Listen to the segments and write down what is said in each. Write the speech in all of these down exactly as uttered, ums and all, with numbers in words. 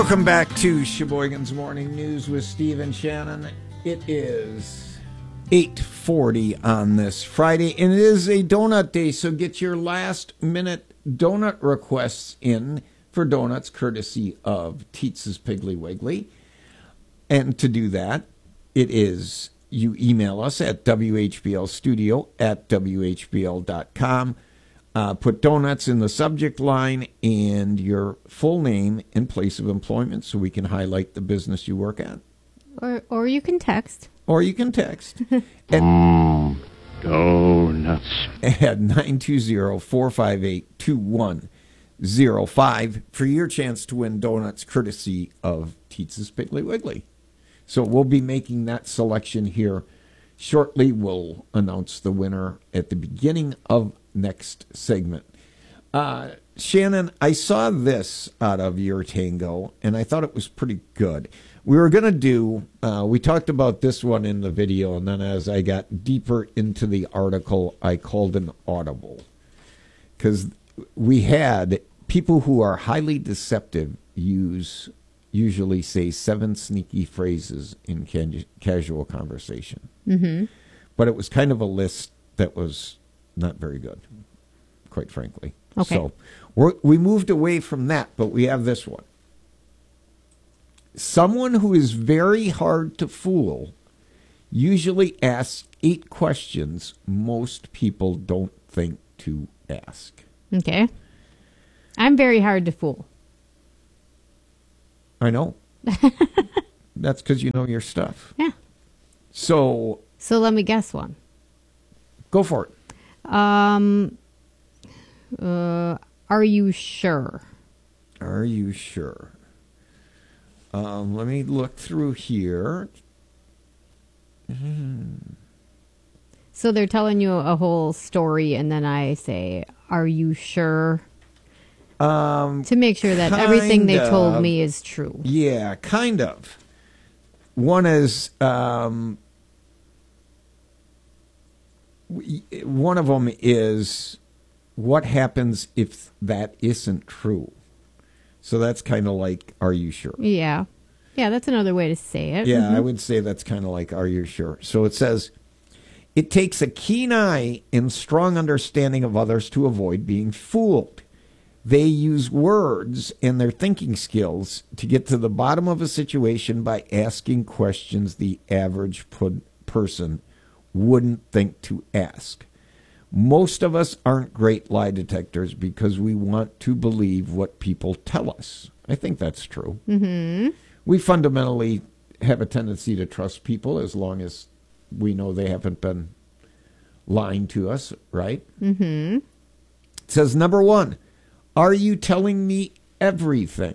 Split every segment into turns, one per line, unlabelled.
Welcome back to Sheboygan's Morning News with Steve and Shannon. It is eight forty on this Friday, and it is a donut day, so get your last-minute donut requests in for donuts courtesy of Teetz's Piggly Wiggly. And to do that, it is you email us at w h b l studio at w h b l dot com. Uh, put donuts in the subject line and your full name and place of employment so we can highlight the business you work at.
Or or you can text.
Or you can text.
Mm, donuts.
At nine two zero, four five eight, two one zero five for your chance to win donuts courtesy of Teetz's Piggly Wiggly. So we'll be making that selection here shortly. We'll announce the winner at the beginning of next segment. Uh, Shannon, I saw this out of your tango, and I thought it was pretty good. We were going to do, uh, we talked about this one in the video, and then as I got deeper into the article, I called an audible. Because we had people who are highly deceptive use, usually say seven sneaky phrases in ca- casual conversation.
Mm-hmm.
But it was kind of a list that was not very good, quite frankly.
Okay.
So we're, we moved away from that, but we have this one. Someone who is very hard to fool usually asks eight questions most people don't think to ask.
Okay. I'm very hard to fool.
I know. That's because you know your stuff.
Yeah.
So
So let me guess one.
go for it.
Um, uh, are you sure?
Are you sure? Um, let me look through here.
So they're telling you a whole story, and then I say, are you sure?
Um,
To make sure that everything they
kind
told
of.
me is true.
Yeah, kind of. One is, um, w- one of them is, what happens if that isn't true? So that's kind of like, are you sure?
Yeah. Yeah, that's another way to say it.
Yeah,
Mhm.
I would say that's kind of like, are you sure? So it says, it takes a keen eye and strong understanding of others to avoid being fooled. They use words and their thinking skills to get to the bottom of a situation by asking questions the average put- person wouldn't think to ask. Most of us aren't great lie detectors because we want to believe what people tell us. I think that's true.
Mm-hmm.
We fundamentally have a tendency to trust people as long as we know they haven't been lying to us, right?
Mm-hmm.
It says, number one, are you telling me everything?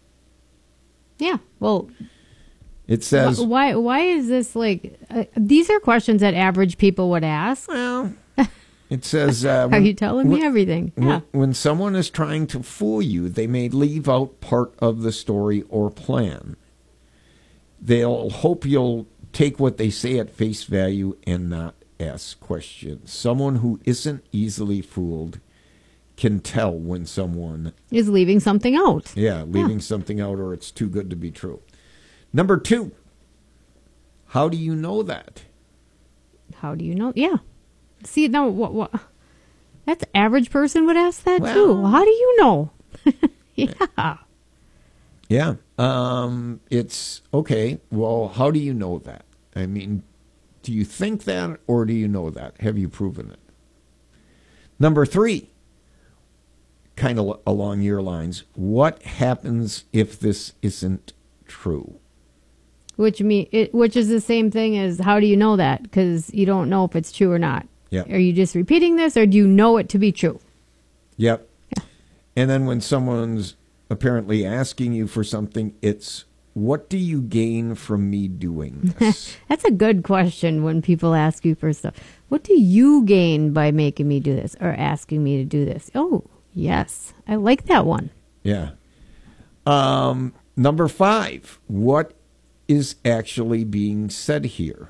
Yeah. Well,
It says,
wh- why why is this like, uh, these are questions that average people would ask.
well, it says, uh,
Are
when-
you telling me
when-
everything?
when-
Yeah.
When someone is trying to fool you, they may leave out part of the story or plan. They'll hope you'll take what they say at face value and not ask questions. Someone who isn't easily fooled can tell when someone,
Is leaving something out.
yeah, leaving something out or it's too good to be true. Number two, how do you know that?
How do you know? Yeah. See, now, what, what? That's average person would ask that
Well-
too. How do you know? Yeah.
Yeah. Um, it's okay. Well, how do you know that? I mean, do you think that or do you know that? Have you proven it? Number three, kind of along your lines, what happens if this isn't true?
Which me, it, which is the same thing as how do you know that? Because you don't know if it's true or not.
Yeah.
Are you just repeating this, or do you know it to be true?
Yep. And then when someone's apparently asking you for something, it's, what do you gain from me doing this?
That's a good question when people ask you for stuff. What do you gain by making me do this or asking me to do this? Oh, yes. I like that one.
Yeah. Um, number five, what is actually being said here?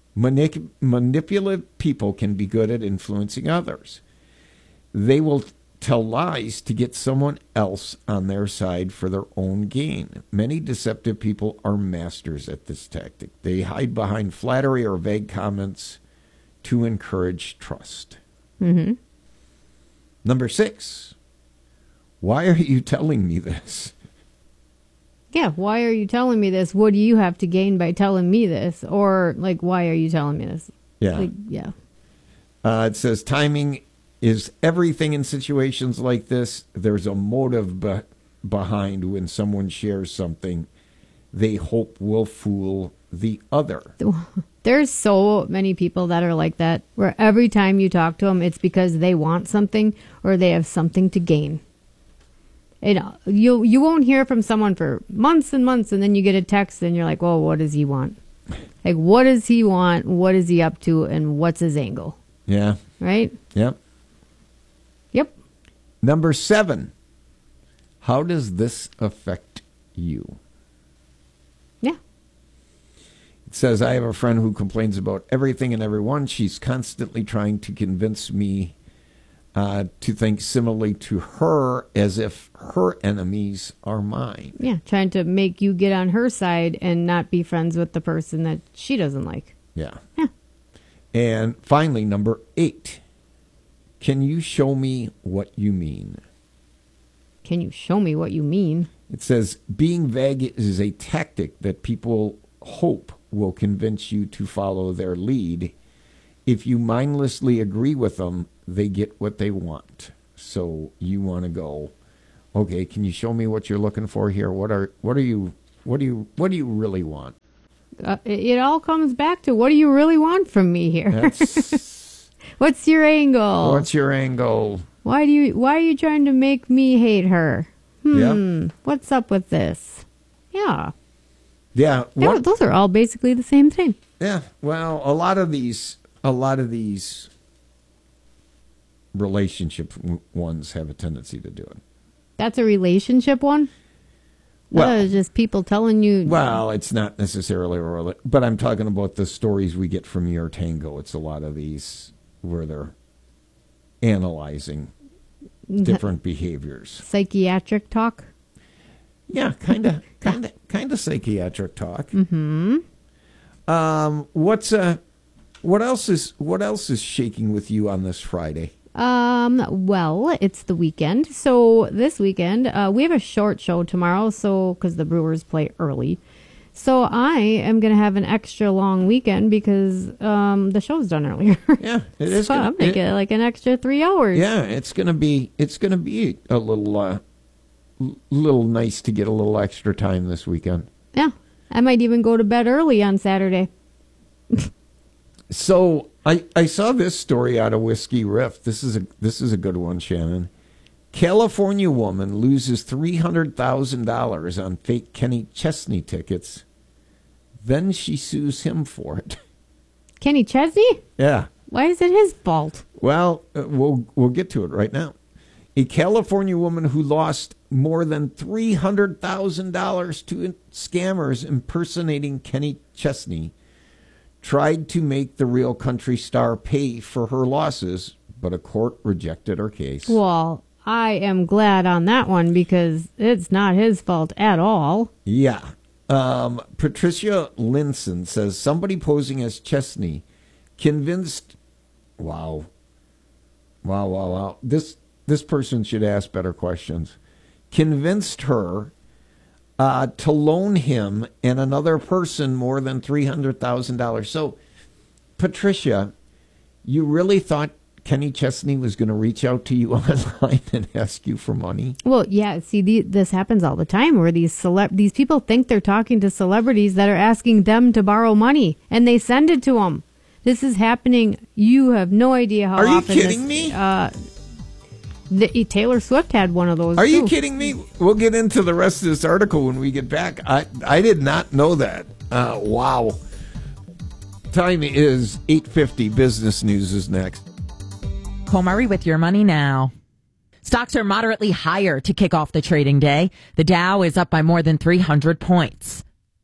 Manip- manipulative people can be good at influencing others. They will tell lies to get someone else on their side for their own gain. Many deceptive people are masters at this tactic. They hide behind flattery or vague comments to encourage trust.
Mm-hmm.
Number six, why are you telling me this?
Yeah, why are you telling me this? What do you have to gain by telling me this? Or, like, why are you telling me this?
Yeah.
Like, yeah.
Uh, it says timing is everything in situations like this. There's a motive be- behind when someone shares something they hope will fool the other.
There's so many people that are like that, where every time you talk to them, it's because they want something or they have something to gain. You know, you you won't hear from someone for months and months, and then you get a text and you're like, well, what does he want? Like, what does he want? What is he up to? And what's his angle?
Yeah.
Right?
Yep.
Yep.
Number seven, how does this affect you?
Yeah.
It says, I have a friend who complains about everything and everyone. She's constantly trying to convince me uh, to think similarly to her, as if her enemies are mine.
Yeah. Trying to make you get on her side and not be friends with the person that she doesn't like.
Yeah.
Yeah.
And finally, number eight, can you show me what you mean?
Can you show me what you mean?
It says, being vague is a tactic that people hope will convince you to follow their lead. If you mindlessly agree with them, they get what they want. So you want to go, okay, can you show me what you're looking for here? What are what are you what do you what do you really want?
Uh, it, it all comes back to, what do you really want from me here?
That's,
What's your angle?
what's your angle?
Why do you? Why are you trying to make me hate her? Hmm.
Yeah.
What's up with this? Yeah.
Yeah.
They're-
What,
Those are all basically the same thing.
yeah. Well, a lot of these a lot of these relationship w- ones have a tendency to do it.
That's a relationship one.
Well-
That is just people telling you.
Well, it's not necessarily a rela- but I'm talking about the stories we get from your tango. It's a lot of these where they're analyzing different behaviors.
Psychiatric talk.
Yeah, kind of, kind of, kind of psychiatric talk. Mm-hmm. Um, what's uh, what else is what else is shaking with you on this Friday?
Um. Well, it's the weekend, so this weekend uh, we have a short show tomorrow. So because the Brewers play early, so I am gonna have an extra long weekend because um the show's done earlier.
Yeah, it is.
So
Gonna,
I'm gonna
it-
get like an extra three hours.
yeah, it's gonna be it's gonna be a little uh, l- little nice to get a little extra time this weekend.
Yeah. I might even go to bed early on Saturday.
So I, I saw this story out of Whiskey Riff. This is a this is a good one, Shannon. California woman loses three hundred thousand dollars on fake Kenny Chesney tickets. Then she sues him for it.
Kenny Chesney?
Yeah.
Why is it his fault?
Well, uh, we'll we'll get to it right now. A California woman who lost more than three hundred thousand dollars to in- scammers impersonating Kenny Chesney tried to make the real country star pay for her losses, but a court rejected her case.
Well, I am glad on that one because it's not his fault at all.
Yeah. Um, Patricia Linson says somebody posing as Chesney convinced. Wow. Wow, wow, wow. This this person should ask better questions. Convinced her uh, to loan him and another person more than three hundred thousand dollars. So, Patricia, you really thought Kenny Chesney was going to reach out to you online and ask you for money?
Well, yeah, see, the, this happens all the time where these celeb these people think they're talking to celebrities that are asking them to borrow money, and they send it to them. This is happening. You have no idea how
Are you
often
kidding
this-
me?
Uh, the, Taylor Swift had one of those.
Are you
too.
kidding me? We'll get into the rest of this article when we get back. I, I did not know that. Uh, wow. Time is eight fifty. Business News is next.
Cole Murray with your money now. Stocks are moderately higher to kick off the trading day. The Dow is up by more than three hundred points.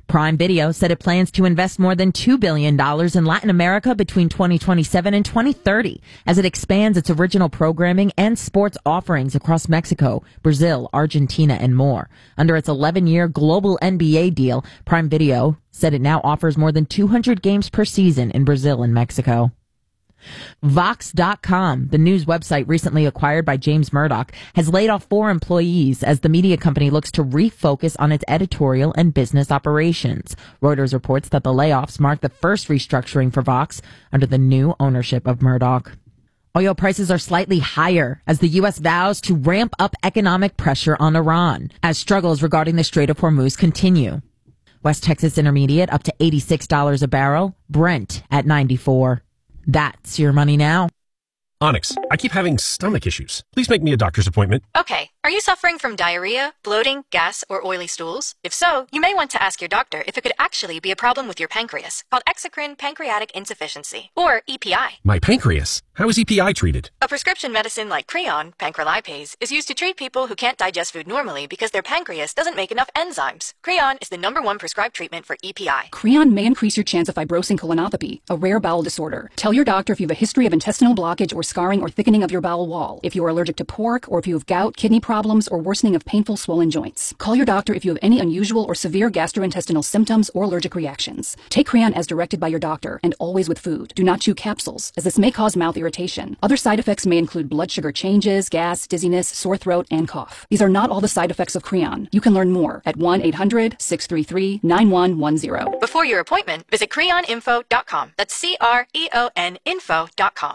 Prime Video said it plans to invest more than two billion dollars in Latin America between twenty twenty-seven and twenty thirty as it expands its original programming and sports offerings across Mexico, Brazil, Argentina, and more. Under its eleven-year global N B A deal, Prime Video said it now offers more than two hundred games per season in Brazil and Mexico. Vox dot com, the news website recently acquired by James Murdoch, has laid off four employees as the media company looks to refocus on its editorial and business operations. Reuters reports that the layoffs mark the first restructuring for Vox under the new ownership of Murdoch. Oil prices are slightly higher as the U S vows to ramp up economic pressure on Iran as struggles regarding the Strait of Hormuz continue. West Texas Intermediate up to eighty-six dollars a barrel, Brent at ninety-four. That's your money now.
Onyx, I keep having stomach issues. Please make me a doctor's appointment.
Okay. Are you suffering from diarrhea, bloating, gas, or oily stools? If so, you may want to ask your doctor if it could actually be a problem with your pancreas, called exocrine pancreatic insufficiency, or E P I.
My pancreas? How is E P I treated?
A prescription medicine like Creon, pancrelipase, is used to treat people who can't digest food normally because their pancreas doesn't make enough enzymes. Creon is the number one prescribed treatment for E P I.
Creon may increase your chance of fibrosing colonopathy, a rare bowel disorder. Tell your doctor if you have a history of intestinal blockage or scarring or thickening of your bowel wall, if you are allergic to pork, or if you have gout, kidney problems, or worsening of painful swollen joints. Call your doctor if you have any unusual or severe gastrointestinal symptoms or allergic reactions. Take Creon as directed by your doctor and always with food. Do not chew capsules, as this may cause mouth irritation. Other side effects may include blood sugar changes, gas, dizziness, sore throat, and cough. These are not all the side effects of Creon. You can learn more at one eight hundred six three three nine one one zero.
Before your appointment, visit creon info dot com. That's C R E O N info dot com.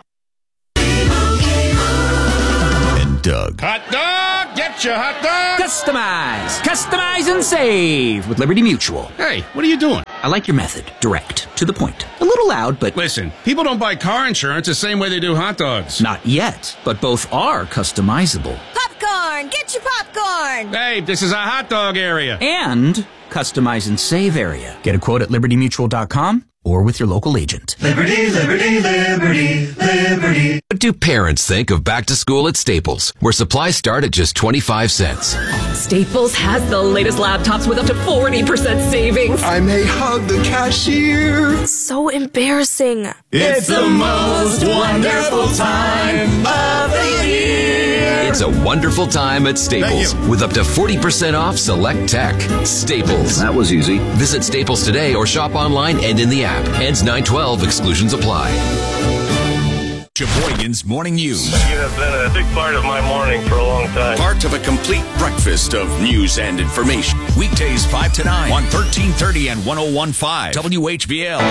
Doug.
Hot dog! Get your hot dog!
Customize! Customize and save with Liberty Mutual.
Hey, what are you doing?
I like your method. Direct. To the point. A little loud, but...
Listen, people don't buy car insurance the same way they do hot dogs.
Not yet, but both are customizable.
Popcorn! Get your popcorn!
Hey, this is a hot dog area.
And customize and save area. Get a quote at liberty mutual dot com or with your local agent.
Liberty, liberty, liberty, liberty.
What do parents think of back to school at Staples, where supplies start at just twenty-five cents?
Staples has the latest laptops with up to forty percent savings.
I may hug the cashier.
So embarrassing.
It's the most wonderful time of the year.
It's a wonderful time at Staples with up to forty percent off select tech. Staples.
That was easy.
Visit Staples today or shop online and in the app. Ends nine twelve. Exclusions apply.
Sheboygan's Morning News.
You have been a big part of my morning for a long time.
Part of a complete breakfast of news and information. Weekdays five to nine on thirteen thirty and one oh one point five W H B L.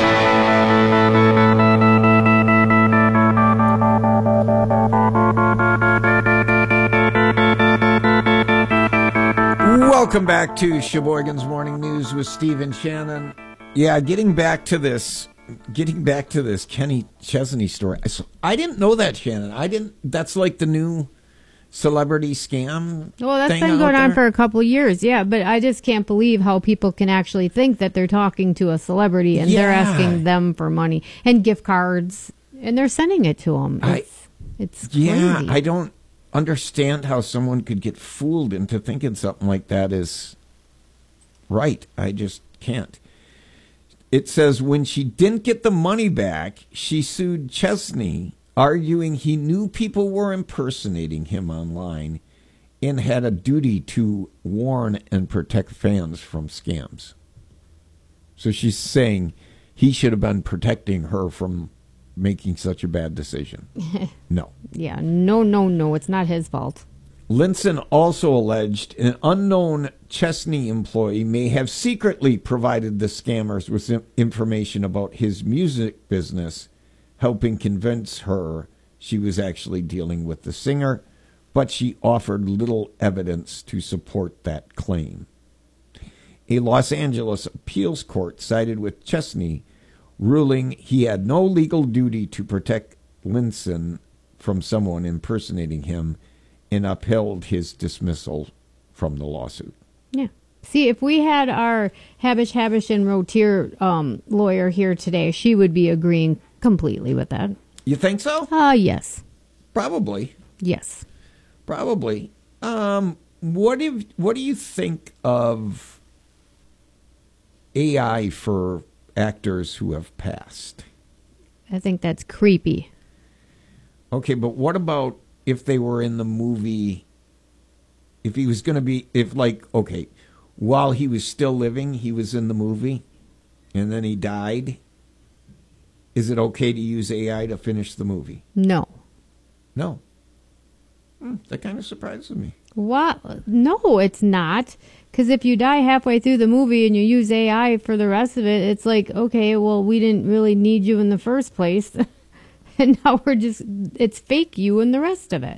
Welcome back to Sheboygan's Morning News with Steve and Shannon. Yeah, getting back to this, getting back to this Kenny Chesney story. I didn't know that, Shannon. I didn't. That's like the new celebrity scam.
Well, that's
thing
been going on
there.
for a couple of years, yeah. But I just can't believe how people can actually think that they're talking to a celebrity and
Yeah.
they're asking them for money and gift cards, and they're sending it to them. It's,
I,
it's
yeah.
crazy.
I don't understand how someone could get fooled into thinking something like that is right. I just can't. It says when she didn't get the money back, she sued Chesney, arguing he knew people were impersonating him online and had a duty to warn and protect fans from scams. So she's saying he should have been protecting her from making such a bad decision. No.
Yeah, no, no, no. It's not his fault.
Linson also alleged an unknown Chesney employee may have secretly provided the scammers with information about his music business, helping convince her she was actually dealing with the singer, but she offered little evidence to support that claim. A Los Angeles appeals court sided with Chesney, ruling he had no legal duty to protect Linson from someone impersonating him, and upheld his dismissal from the lawsuit.
Yeah. See, if we had our Habish, Habish, and Rotier um, lawyer here today, she would be agreeing completely with that.
You think so?
Ah, uh, yes.
Probably.
Yes.
Probably. Um, what if? What do you think of A I for actors who have passed.
I think that's creepy.
Okay, but what about if they were in the movie, if he was going to be, if like, okay, while he was still living, he was in the movie, and then he died, is it okay to use A I to finish the movie?
No.
No. Hmm, that kind of surprises me.
What? No, it's not. Because if you die halfway through the movie and you use A I for the rest of it, it's like, okay, well, we didn't really need you in the first place. And now we're just, it's fake you and the rest of it.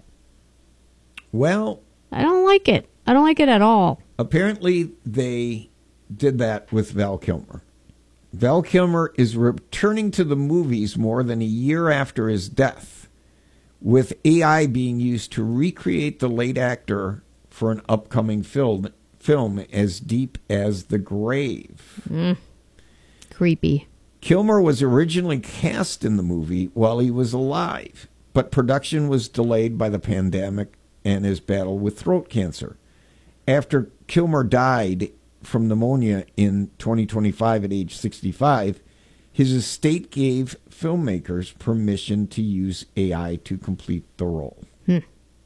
Well,
I don't like it. I don't like it at all.
Apparently, they did that with Val Kilmer. Val Kilmer is returning to the movies more than a year after his death, with A I being used to recreate the late actor for an upcoming film, film As Deep as the Grave.
Mm. Creepy.
Kilmer was originally cast in the movie while he was alive, but production was delayed by the pandemic and his battle with throat cancer. After Kilmer died from pneumonia in twenty twenty-five at age sixty-five, his estate gave filmmakers permission to use A I to complete the role.
Hmm.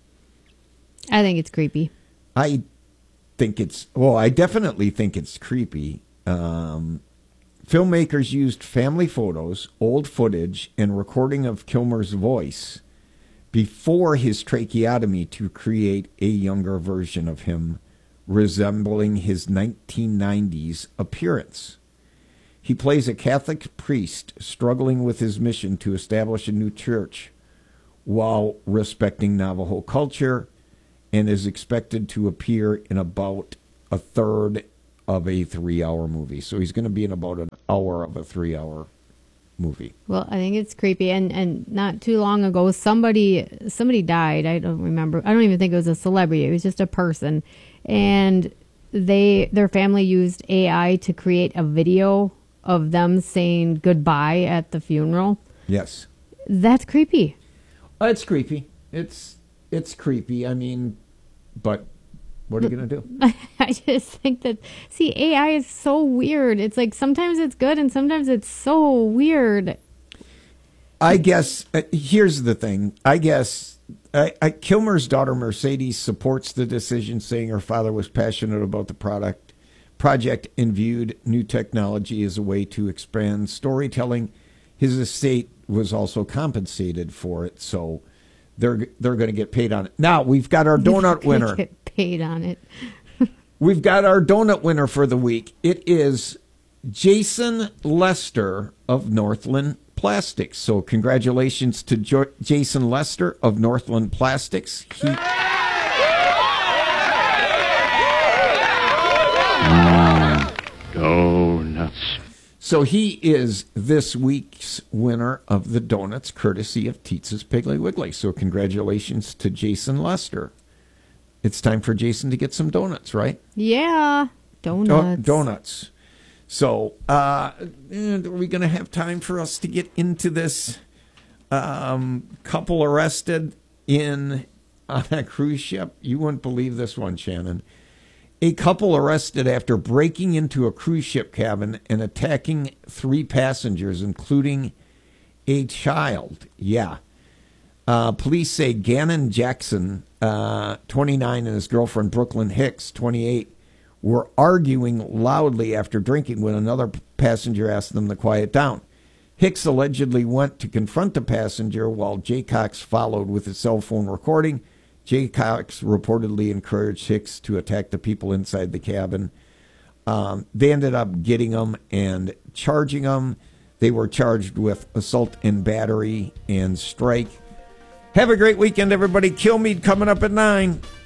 I think it's creepy.
I think it's, well, I definitely think it's creepy. Um, filmmakers used family photos, old footage, and recording of Kilmer's voice before his tracheotomy to create a younger version of him, resembling his nineteen nineties appearance. He plays a Catholic priest struggling with his mission to establish a new church while respecting Navajo culture, and is expected to appear in about a third of a three-hour movie. So he's going to be in about an hour of a three-hour movie.
Well, I think it's creepy. And, and not too long ago, somebody somebody died. I don't remember. I don't even think it was a celebrity. It was just a person. And they their family used A I to create a video of them saying goodbye at the funeral.
Yes.
That's creepy.
Uh, it's creepy. It's it's creepy. I mean, but what are you going to do?
I just think that, see, A I is so weird. It's like sometimes it's good and sometimes it's so weird.
I guess, uh, here's the thing. I guess I, I, Kilmer's daughter, Mercedes, supports the decision, saying her father was passionate about the product project and viewed new technology as a way to expand storytelling. His estate was also compensated for it, so they're they're going to get paid on it. Now, we've got our donut winner.
Get paid on it.
We've got our donut winner for the week. It is Jason Lester of Northland Plastics. So congratulations to jo- Jason Lester of Northland Plastics. He...
Mm, go nuts.
So he is this week's winner of the donuts, courtesy of Teetsa's Piggly Wiggly. So congratulations to Jason Lester. It's time for Jason to get some donuts, right?
Yeah, donuts.
Do- donuts. So, uh, are we going to have time for us to get into this um, couple arrested in on a cruise ship? You wouldn't believe this one, Shannon. A couple arrested after breaking into a cruise ship cabin and attacking three passengers, including a child. Yeah. Uh, police say Gannon Jackson, uh, twenty-nine, and his girlfriend Brooklyn Hicks, twenty-eight, were arguing loudly after drinking when another passenger asked them to quiet down. Hicks allegedly went to confront the passenger while Jay Cox followed with his cell phone recording. Jay Cox reportedly encouraged Hicks to attack the people inside the cabin. Um, they ended up getting them and charging them. They were charged with assault and battery and strike. Have a great weekend, everybody. Kilmeade coming up at nine.